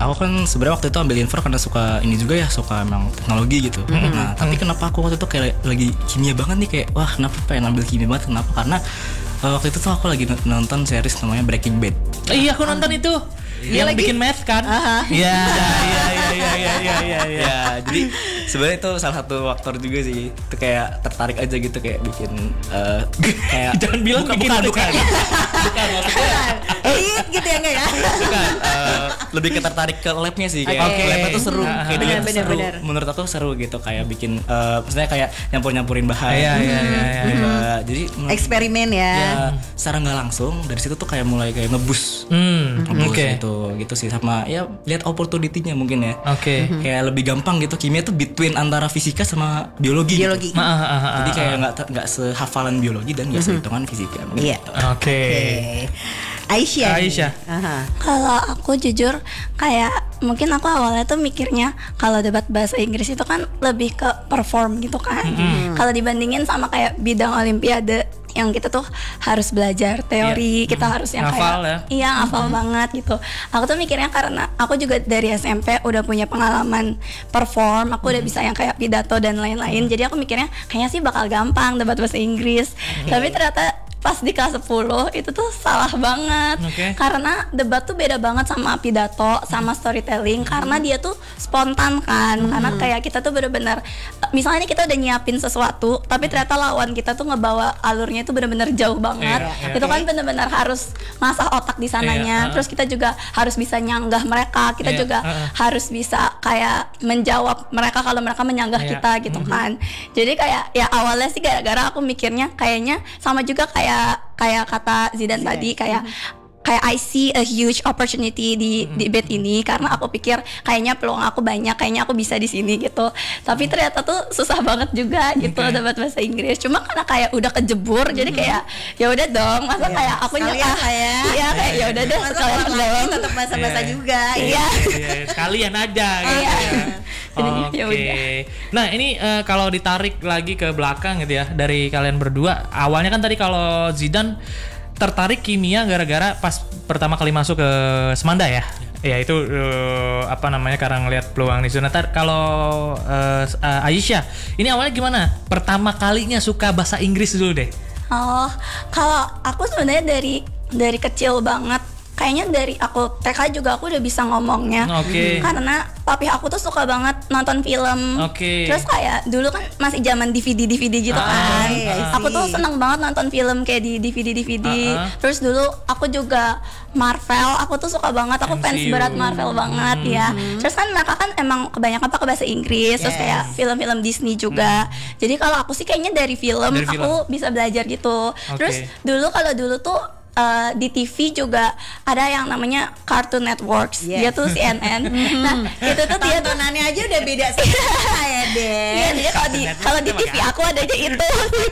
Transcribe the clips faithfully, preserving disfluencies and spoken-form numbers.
aku kan sebenarnya waktu itu ambil info karena suka ini juga ya, suka emang teknologi gitu. Mm-hmm. Nah tapi kenapa aku waktu itu kayak lagi kimia banget nih, kayak wah kenapa pengen ambil kimia banget, kenapa? Karena uh, waktu itu tuh aku lagi nonton series namanya Breaking Bad. Iya aku nonton itu. Dia yang lagi bikin math kan? Iya, iya, iya, iya, iya, iya, iya. Jadi sebenarnya itu salah satu faktor juga sih. Itu kayak tertarik aja gitu, kayak bikin uh, kayak jangan bilang bukan, bikin bukan, bukan, bukan maksudnya. Hit gitu ya enggak ya? Bukan, uh, lebih ke tertarik ke labnya sih, kayak okay. labnya tuh seru, Nah, kayak dia bener, seru. bener. Menurut aku seru gitu, kayak bikin, uh, maksudnya kayak nyampur-nyampurin bahan. Iya, iya, iya, iya. Jadi eksperimen ya. Ya, secara nggak langsung dari situ tuh kayak mulai kayak ngebus, Hmm, ngebus oke. gitu, gitu sih, sama ya lihat opportunity-nya mungkin ya. Oke. Kayak lebih gampang gitu, kimia tuh between antara fisika sama biologi. Biologi. Gitu. Ah, ah, ah, ah, Jadi kayak ah. nggak nggak sehafalan biologi dan nggak sehitungan fisika. mungkin Iya. gitu. Oke. Oke. Aisyah. nih. Aisyah. Aha. Kalau aku jujur kayak mungkin aku awalnya tuh mikirnya kalau debat bahasa Inggris itu kan lebih ke perform gitu kan. Mm-hmm. Kalau dibandingin sama kayak bidang olimpiade yang kita tuh harus belajar teori, Iya. kita harus yang Hafal kayak ya. iya hafal banget gitu. Aku tuh mikirnya karena aku juga dari S M P udah punya pengalaman perform, aku udah bisa yang kayak pidato dan lain-lain. Jadi aku mikirnya kayaknya sih bakal gampang debat bahasa Inggris. Tapi ternyata pas di kelas sepuluh itu tuh salah banget. Oke. Karena debat tuh beda banget sama pidato, sama storytelling, karena dia tuh spontan kan. Karena kayak kita tuh bener-bener, misalnya kita udah nyiapin sesuatu, tapi ternyata lawan kita tuh ngebawa alurnya tuh bener-bener jauh banget. Iya, iya. Itu kan bener-bener harus ngasah otak di sananya. Iya, uh. Terus kita juga harus bisa nyanggah mereka. Kita Iya, juga uh-uh. harus bisa kayak menjawab mereka kalau mereka menyanggah Iya. kita gitu kan. Jadi kayak ya awalnya sih gara-gara aku mikirnya kayaknya sama juga kayak kayak kata Zidan tadi, kayak kayak I see a huge opportunity di debate ini, karena aku pikir kayaknya peluang aku banyak, kayaknya aku bisa di sini gitu. Tapi ternyata tuh susah banget juga gitu Okay. debat bahasa Inggris. Cuma karena kayak udah kejebur, jadi kayak ya udah dong, masa Iya. kayak aku Sekalian nyekah. lah ya. Iya kayak ya udah deh Masa sekalian orang dong. lain tetap bahasa-bahasa Iya. juga. Iya. Iya, sekalian aja gitu Iya. ya. Jadinya Oke. ya udah. Nah ini eh, kalau ditarik lagi ke belakang gitu ya, dari kalian berdua, awalnya kan tadi kalau Zidan tertarik kimia gara-gara pas pertama kali masuk ke Semanda ya. Ya itu eh, apa namanya, karena ngelihat peluang di sana. Ntar kalau eh, eh, Aisyah, ini awalnya gimana? Pertama kalinya suka bahasa Inggris dulu deh. Oh, kalau aku sebenarnya dari dari kecil banget, kayaknya dari aku T K juga aku udah bisa ngomongnya. Oke. Karena papi aku tuh suka banget nonton film. Oke. Terus kayak dulu kan masih zaman D V D D V D gitu Ah, kan. ah, Aku tuh seneng banget nonton film kayak di D V D D V D. Ah, ah. Terus dulu aku juga Marvel, aku tuh suka banget, aku fans M C U. berat Marvel banget ya. Terus kan mereka kan emang kebanyakan pakai bahasa Inggris, terus Yes. kayak film-film Disney juga. Jadi kalau aku sih kayaknya dari film, Dari aku bisa belajar gitu. Terus dulu kalau dulu tuh uh, di T V juga ada yang namanya Cartoon Networks. Yes. Dia tuh C N N. Nah, itu tuh dia tuh Tontonannya aja udah beda sama saya deh. Iya, dia kalau di kalau di T V aku adanya itu.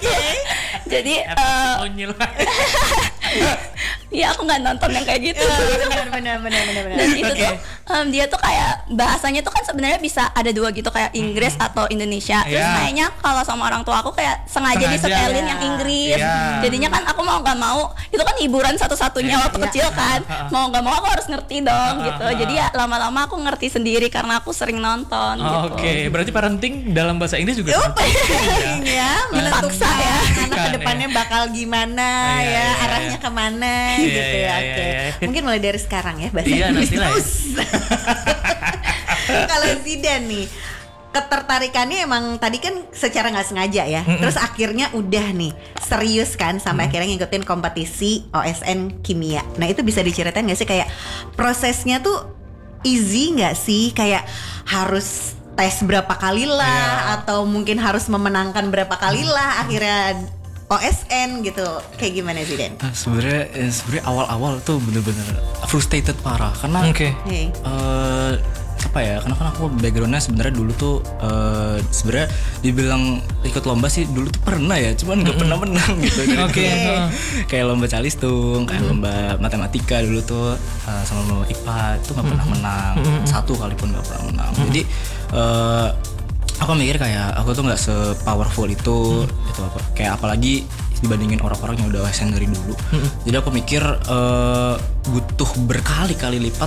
Jadi eh, Konyol. ya aku nggak nonton yang kayak gitu. Benar benar benar benar benar. Dan itu Oke. tuh em, dia tuh kayak bahasanya tuh kan sebenarnya bisa ada dua gitu, kayak Inggris atau Indonesia. Terus Iya. kayaknya kalau sama orang tua aku kayak sengaja, Sengaja. disetelin yang Inggris. Iya. Jadinya kan aku mau nggak mau, itu kan hiburan satu-satunya waktu Iya. kecil kan. Mau nggak mau aku harus ngerti dong Ah, gitu. ah, Jadi ya lama-lama aku ngerti sendiri karena aku sering nonton gitu. Oke, berarti parenting dalam bahasa Inggris juga Oh, penting ya, menentukan Dipaksa ya. anak Bukan, kedepannya bakal gimana Iya, ya, iya, arahnya iya. kemana Iya, gitu iya, ya. iya, Oke, iya. mungkin mulai dari sekarang ya bahasa Iya, Inggris nantilah ya. terus. Kalau Zidan nih, ketertarikannya emang tadi kan secara nggak sengaja ya. Mm-mm. Terus akhirnya udah nih serius kan sampai akhirnya ngikutin kompetisi O S N kimia. Nah itu bisa diceritain nggak sih kayak prosesnya tuh easy nggak sih? Kayak harus tes berapa kali lah, Iya. atau mungkin harus memenangkan berapa kali lah akhirnya O S N gitu. Kayak gimana sih Den? Nah, sebenarnya eh, sebenarnya awal-awal tuh bener-bener frustrated parah karena Oke. Hey. eh, apa ya, karena kan aku backgroundnya sebenarnya dulu tuh eh, sebenarnya dibilang ikut lomba sih dulu tuh pernah ya, cuman nggak pernah menang gitu. Jadi Oke. kayak- kayak lomba calistung, kayak lomba matematika dulu tuh eh, sama lomba I P A itu nggak pernah menang, satu kali pun nggak pernah menang. Jadi eh, aku mikir kayak aku tuh nggak se-powerful itu, itu apa? Kayak apalagi dibandingin orang-orang yang udah O S N dari dulu. Jadi aku mikir eh, butuh berkali-kali lipat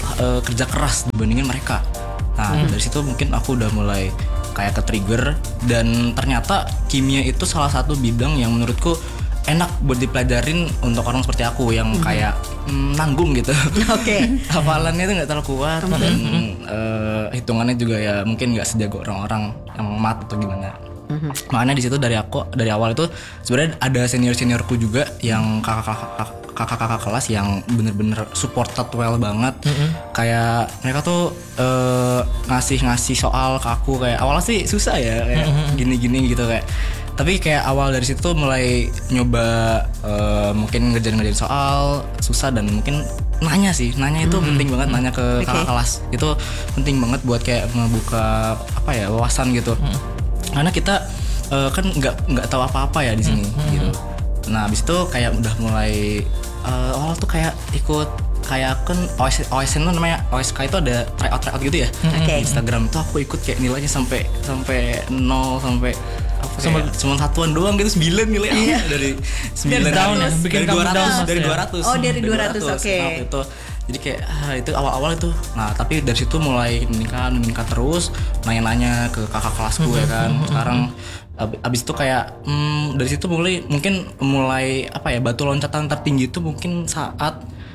uh, kerja keras dibandingin mereka. Nah hmm. dari situ mungkin aku udah mulai kayak ke trigger, dan ternyata kimia itu salah satu bidang yang menurutku enak buat dipelajarin untuk orang seperti aku yang mm-hmm. kayak mm, nanggung gitu. Oke. Okay. Hafalannya itu nggak terlalu kuat mm-hmm. dan uh, hitungannya juga ya mungkin nggak sejago orang-orang yang mat atau gimana. Mm-hmm. Makanya di situ dari aku dari awal itu sebenarnya ada senior seniorku juga yang kakak-kakak kakak-kakak kelas yang bener-bener supported well banget. Mm-hmm. Kayak mereka tuh uh, ngasih-ngasih soal ke aku kayak awalnya sih susah ya kayak mm-hmm. gini-gini gitu kayak. Tapi kayak awal dari situ mulai nyoba uh, mungkin ngerjain-ngerjain soal susah dan mungkin nanya sih, nanya itu mm-hmm. penting banget, nanya ke okay. kakak kelas itu penting banget buat kayak membuka apa ya wawasan gitu. Mm-hmm. Karena kita uh, kan nggak nggak tahu apa-apa ya di sini mm-hmm. gitu. Nah abis itu kayak udah mulai uh, awal tuh kayak ikut kayak kan O S O S N tuh namanya O S K itu ada tryout tryout gitu ya. Okay. Di Instagram tuh aku ikut kayak nilainya sampai sampai nol sampai apa cuma cuma satuan doang gitu sembilan nilai yeah. dari sembilan down ya, bikin dari dua ratus down, dari ya. dua ratus oh dari dua ratus oke okay. itu jadi kayak ah, itu awal-awal itu nah tapi dari situ mulai meningkat meningkat terus nanya-nanya ke kakak kelasku mm-hmm. ya kan sekarang abis itu kayak hmm, dari situ mulai mungkin mulai apa ya batu loncatan tertinggi itu mungkin saat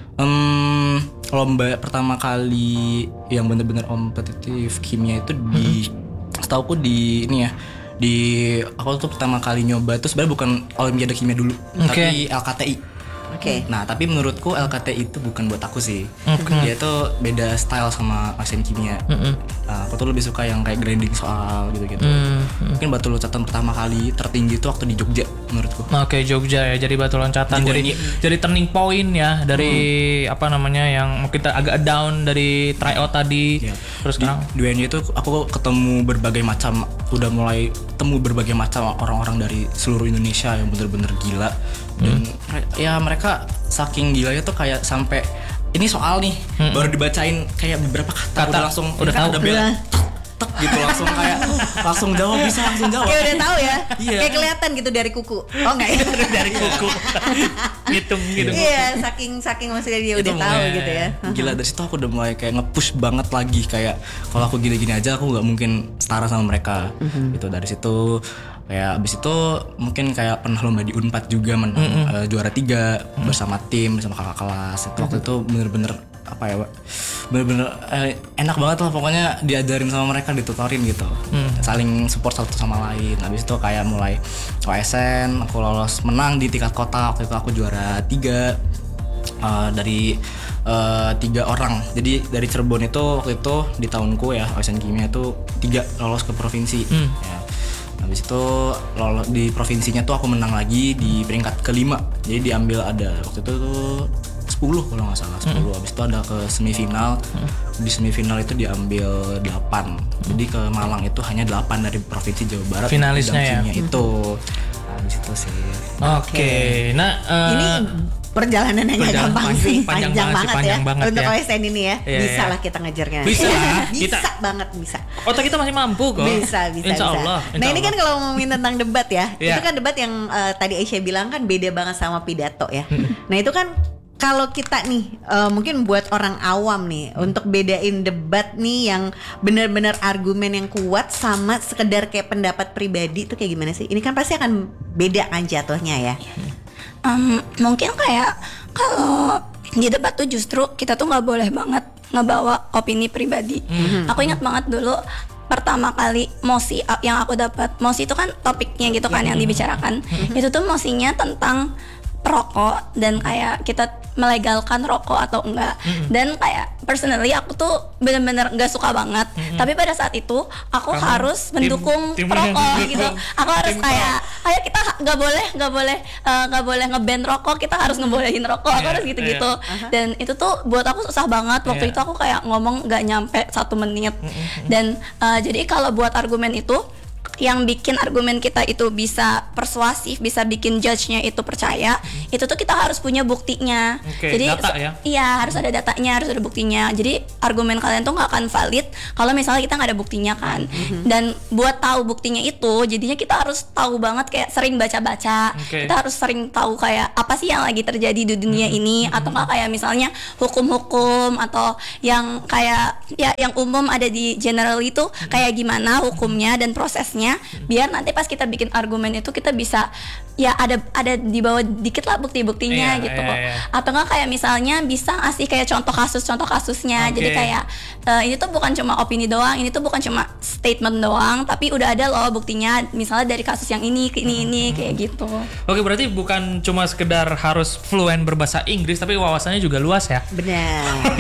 um, lomba pertama kali yang benar-benar kompetitif kimia itu di mm-hmm. setauku di ini ya di aku tuh pertama kali nyoba itu sebenarnya bukan olimpiade kimia dulu okay. tapi L K T I. Oke. Okay. Nah tapi menurutku L K T I itu bukan buat aku sih. Okay. Dia tuh beda style sama O S N kimia. Mm-hmm. Nah, aku tuh lebih suka yang kayak grinding soal gitu-gitu. Mm-hmm. Mungkin batu loncatan pertama kali tertinggi itu waktu di Jogja menurutku. Oke okay, Jogja ya jadi batu loncatan jadi jadi, jadi turning point ya dari hmm. apa namanya yang mungkin agak down dari tryout tadi. Yeah. Terus sekarang di U N Y itu aku ketemu berbagai macam udah mulai temu berbagai macam orang-orang dari seluruh Indonesia yang bener-bener gila. Dan hmm. ya mereka saking gilanya tuh kayak sampai ini soal nih hmm. baru dibacain kayak beberapa kata, kata udah langsung udah tahu udah bela tek gitu langsung kayak langsung jawab bisa langsung jawab kayak udah tahu ya yeah. kayak kelihatan gitu dari kuku oh enggak ya dari kuku ngitung gitu iya saking saking maksudnya dia udah tahu ya, gitu ya gila dari situ aku udah mulai kayak nge-push banget lagi kayak kalau aku gini-gini aja aku nggak mungkin setara sama mereka mm-hmm. gitu dari situ kayak abis itu mungkin kayak pernah lomba di Unpad juga menang mm-hmm. uh, juara tiga mm-hmm. bersama tim bersama kakak kelas itu waktu itu bener-bener apa ya bener-bener eh, enak banget lah pokoknya diajarin sama mereka ditutorin gitu mm. saling support satu sama lain abis itu kayak mulai O S N aku lolos menang di tingkat kota waktu itu aku juara tiga uh, dari uh, tiga orang jadi dari Cirebon itu waktu itu di tahunku ya O S N kimia itu tiga lolos ke provinsi mm. ya. Habis itu lolos di provinsinya tuh aku menang lagi di peringkat kelima. Jadi diambil ada waktu itu tuh sepuluh kalau nggak salah sepuluh. Mm. Habis itu ada ke semifinal. Mm. Di semifinal itu diambil delapan. Mm. Jadi ke Malang itu hanya delapan dari provinsi Jawa Barat. Finalisnya ya. Itu. Nah, habis itu sih. Oke. Okay. Nah, uh, ini perjalanannya nggak gampang panjang, sih, panjang, panjang banget, panjang ya banget untuk ya. O S N ini ya, yeah, bisa yeah. lah kita ngejarnya. Bisa, bisa kita, banget bisa. Otak kita masih mampu kok. Bisa, bisa, Insya bisa. Allah, insya nah ini Allah. kan kalau ngomongin tentang debat ya, yeah. itu kan debat yang uh, tadi Aisyah bilang kan beda banget sama pidato ya. Nah itu kan kalau kita nih uh, mungkin buat orang awam nih untuk bedain debat nih yang benar-benar argumen yang kuat sama sekedar kayak pendapat pribadi itu kayak gimana sih? Ini kan pasti akan beda kan jatuhnya ya. Um, mungkin kayak kalau di debat tuh justru kita tuh nggak boleh banget ngebawa opini pribadi. Mm-hmm. Aku ingat banget dulu pertama kali mosi yang aku dapat, mosi itu kan topiknya gitu kan yang dibicarakan. Mm-hmm. Itu tuh mosinya tentang perokok dan kayak kita melegalkan rokok atau enggak. Mm-hmm. Dan kayak personally aku tuh benar-benar nggak suka banget. Mm-hmm. Tapi pada saat itu aku Kamu harus mendukung tim, tim perokok gitu. Aku harus kayak kayak kita nggak boleh nggak boleh nggak uh, boleh nge-ban rokok, kita harus ngebolehin rokok. Aku yeah, harus gitu-gitu. Yeah. Uh-huh. Dan itu tuh buat aku susah banget. Waktu yeah. itu aku kayak ngomong nggak nyampe satu menit. Mm-hmm. Dan uh, jadi kalau buat argumen itu yang bikin argumen kita itu bisa persuasif, bisa bikin judge-nya itu percaya, hmm. itu tuh kita harus punya buktinya. Okay, jadi data ya? Iya, harus ada datanya, harus ada buktinya. Jadi argumen kalian tuh nggak akan valid kalau misalnya kita nggak ada buktinya kan. Hmm. Dan buat tahu buktinya itu, jadinya kita harus tahu banget kayak sering baca-baca. Okay. Kita harus sering tahu kayak apa sih yang lagi terjadi di dunia hmm. ini, atau nggak kayak misalnya hukum-hukum atau yang kayak ya yang umum ada di general itu hmm. kayak gimana hukumnya dan prosesnya. Biar nanti pas kita bikin argumen itu kita bisa ya ada ada di bawah dikit lah bukti-buktinya yeah, gitu kok. Yeah, yeah. Atau enggak kayak misalnya bisa ngasih kayak contoh kasus-contoh kasusnya. Okay. Jadi kayak uh, ini tuh bukan cuma opini doang, ini tuh bukan cuma statement doang, tapi udah ada loh buktinya misalnya dari kasus yang ini ke ini ini hmm. kayak gitu. Oke, berarti bukan cuma sekedar harus fluent berbahasa Inggris tapi wawasannya juga luas ya. Benar.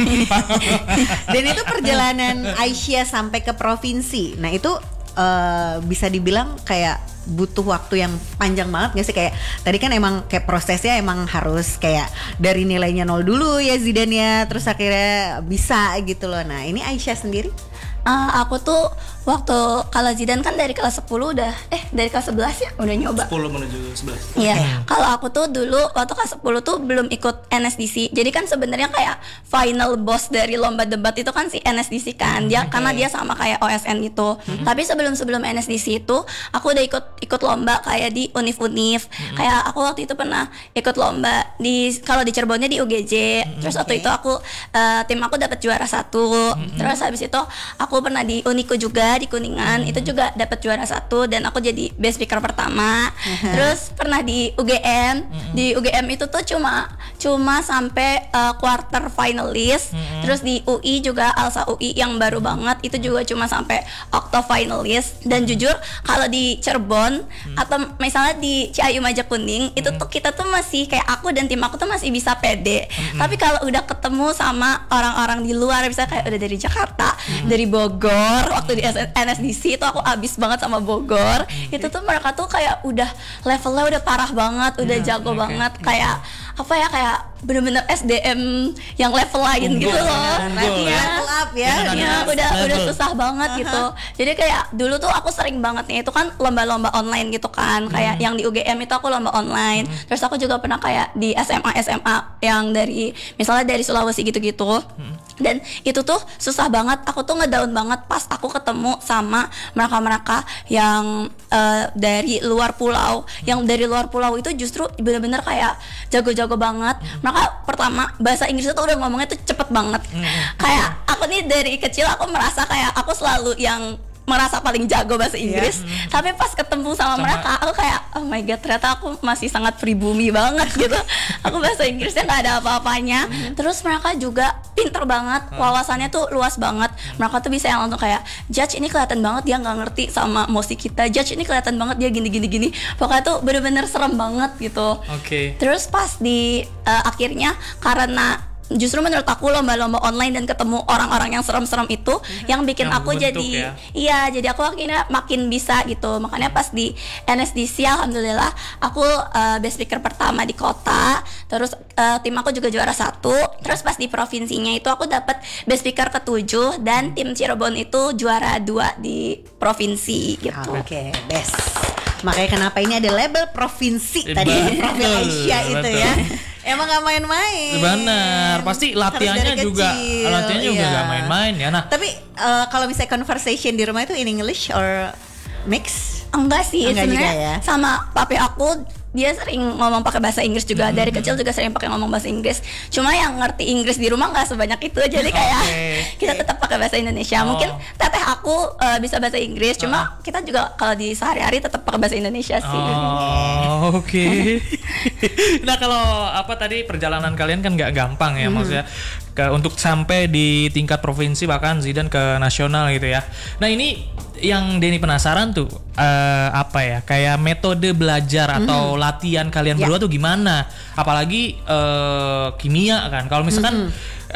Dan itu perjalanan Aisyah sampai ke provinsi. Nah, itu Uh, bisa dibilang kayak butuh waktu yang panjang banget gak sih? Kayak tadi kan emang kayak prosesnya emang harus kayak dari nilainya nol dulu ya Zidan ya, terus akhirnya bisa gitu loh. Nah ini Aisyah sendiri? Uh, aku tuh waktu kalau Zidan kan dari kelas sepuluh udah eh dari kelas sebelas ya udah nyoba. sepuluh menuju sebelas. Iya. Hmm. Kalau aku tuh dulu waktu kelas sepuluh tuh belum ikut N S D C. Jadi kan sebenarnya kayak final boss dari lomba debat itu kan si N S D C kan. Dia okay. karena dia sama kayak O S N gitu. Hmm. Tapi sebelum-sebelum N S D C itu aku udah ikut ikut lomba kayak di Univ-Univ. Hmm. Kayak aku waktu itu pernah ikut lomba di kalau di Cirebonnya di U G J. Hmm. Terus waktu okay. itu aku uh, tim aku dapat juara satu. Hmm. Terus habis itu aku pernah di Uniku juga di Kuningan, hmm. itu juga dapat juara satu dan aku jadi best speaker pertama. Uh-huh. Terus pernah di U G M, hmm. di U G M itu tuh cuma cuma sampai uh, quarter finalis. Hmm. Terus di U I juga Alsa U I yang baru banget itu juga cuma sampai octo finalis. Dan jujur kalau di Cirebon hmm. atau misalnya di Ciayu Majakuning hmm. itu tuh kita tuh masih kayak aku dan tim aku tuh masih bisa pede. Hmm. Tapi kalau udah ketemu sama orang-orang di luar, misalnya kayak udah dari Jakarta, hmm. dari Bogor, waktu di N S D C itu aku abis banget sama Bogor. Okay. Itu tuh mereka tuh kayak udah levelnya udah parah banget, udah yeah, jago okay. banget, kayak apa ya kayak bener-bener S D M yang level lain Unggul, gitu loh. Unggul, ya. Level up ya. Ya, ya udah level. Udah susah banget uh-huh. gitu. Jadi kayak dulu tuh aku sering banget nih itu kan lomba-lomba online gitu kan. Hmm. Kayak yang di U G M itu aku lomba online. Hmm. Terus aku juga pernah kayak di S M A S M A yang dari misalnya dari Sulawesi gitu-gitu. Hmm. Dan itu tuh susah banget. Aku tuh ngedown banget pas aku ketemu sama mereka-mereka yang uh, dari luar pulau. Hmm. Yang dari luar pulau itu justru bener-bener kayak jago-jago banget. Hmm. Maka pertama bahasa Inggris itu udah ngomongnya tuh cepet banget. Hmm. Kayak aku nih dari kecil aku merasa kayak aku selalu yang merasa paling jago bahasa Inggris, yeah. hmm. tapi pas ketemu sama, sama mereka aku kayak oh my god ternyata aku masih sangat pribumi banget gitu. Aku bahasa Inggrisnya nggak ada apa-apanya. Hmm. Terus mereka juga pinter banget, wawasannya tuh luas banget. Mereka tuh bisa yang langsung kayak judge ini kelihatan banget dia nggak ngerti sama emosi kita, judge ini kelihatan banget dia gini-gini gini. Pokoknya tuh bener-bener serem banget gitu. Oke. Okay. Terus pas di uh, akhirnya karena justru menurut aku lomba-lomba online dan ketemu orang-orang yang serem-serem itu mm-hmm. yang bikin yang aku jadi ya. Iya jadi aku akhirnya makin bisa gitu. Makanya pas di N S D C alhamdulillah aku uh, best speaker pertama di kota. Terus uh, tim aku juga juara satu. Terus pas di provinsinya itu aku dapat best speaker ketujuh dan tim Cirebon itu juara dua di provinsi gitu. Oke, okay, best. Makanya kenapa ini ada label provinsi tadi Provinsi Aisyah itu ya. Emang gak main-main. Benar, pasti latihannya juga latihannya juga iya. gak main-main ya. Nah, tapi uh, kalau misalnya conversation di rumah itu in English or mix? Enggak sih, sebenarnya ya? Sama papi aku dia sering ngomong pakai bahasa Inggris juga. Dari mm-hmm. kecil juga sering pakai ngomong bahasa Inggris. Cuma yang ngerti Inggris di rumah nggak sebanyak itu. Jadi kayak okay. kita tetap pakai bahasa Indonesia. Oh. Mungkin teteh aku uh, bisa bahasa Inggris. Cuma uh. kita juga kalau di sehari-hari tetap pakai bahasa Indonesia sih. Oh, oke. Okay. Nah kalau apa tadi perjalanan kalian kan nggak gampang ya, mm-hmm. maksudnya ke, untuk sampai di tingkat provinsi bahkan Zidan ke nasional gitu ya. Nah ini yang Denny penasaran tuh uh, apa ya kayak metode belajar atau mm-hmm. latihan kalian berdua yeah. tuh gimana? Apalagi uh, kimia kan. Kalau misalkan mm-hmm.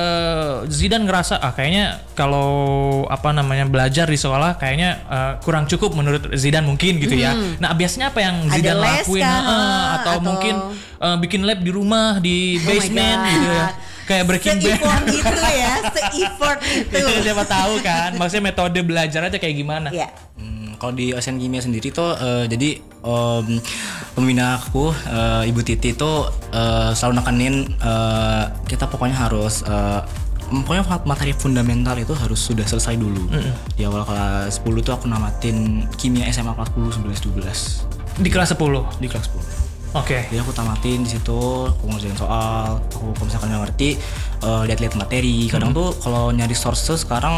uh, Zidan ngerasa ah kayaknya kalau apa namanya belajar di sekolah kayaknya uh, kurang cukup menurut Zidan mungkin gitu mm-hmm. ya. Nah biasanya apa yang Zidan lakuin uh, atau, atau mungkin uh, bikin lab di rumah di basement oh gitu ya. Kayak Breaking Bad. Se-effort itu ya, se-effort itu. Siapa tahu kan, maksudnya metode belajar aja kayak gimana? Iya. Hmm, Kalau di O S N Kimia sendiri tuh uh, jadi um, pembina aku uh, Ibu Titi tuh uh, selalu nekenin uh, kita pokoknya harus uh, pokoknya materi fundamental itu harus sudah selesai dulu. Mm-hmm. Di awal kelas sepuluh tuh aku namatin kimia S M A kelas sepuluh, sebelas, dua belas. Di kelas sepuluh? Di kelas sepuluh. Oke. Okay. Jadi aku tamatin di situ, aku ngerjain soal, aku kalau misalkan nggak ngerti, uh, lihat-lihat materi. Kadang hmm. tuh kalau nyari sources sekarang